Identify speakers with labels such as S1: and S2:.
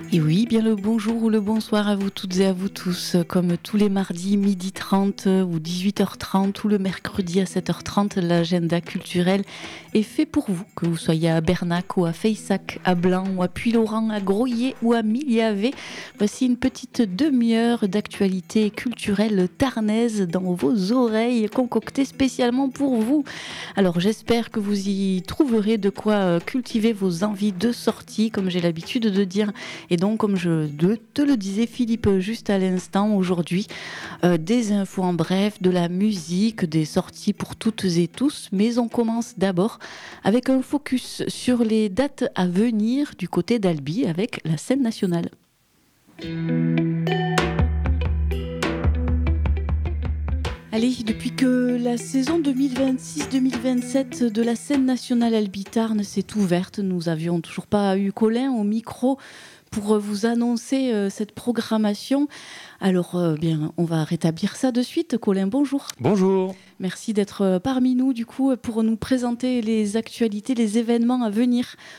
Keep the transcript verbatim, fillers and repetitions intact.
S1: Et oui, bien le bonjour ou le bonsoir à vous toutes et à vous tous. Comme tous les mardis, midi trente ou dix-huit heures trente, ou le mercredi à sept heures trente, l'agenda culturel est fait pour vous. Que vous soyez à Bernac ou à Feyssac, à Blanc ou à Puylaurens, à Groyer ou à Miliavet, voici une petite demi-heure d'actualité culturelle tarnaise dans vos oreilles, concoctée spécialement pour vous. Alors j'espère que vous y trouverez de quoi cultiver vos envies de sortie, comme j'ai l'habitude de dire. Et donc, comme je te le disais, Philippe, juste à l'instant, aujourd'hui, euh, des infos en bref, de la musique, des sorties pour toutes et tous. Mais on commence d'abord avec un focus sur les dates à venir du côté d'Albi avec la scène nationale. Allez, depuis que la saison deux mille vingt-six deux mille vingt-sept de la scène nationale Albi-Tarn s'est ouverte, nous n'avions toujours pas eu Colin au micro pour vous annoncer euh, cette programmation. Alors, euh, bien, on va rétablir ça de suite. Colin, bonjour.
S2: Bonjour.
S1: Merci d'être parmi nous, du coup, pour nous présenter les actualités, les événements à venir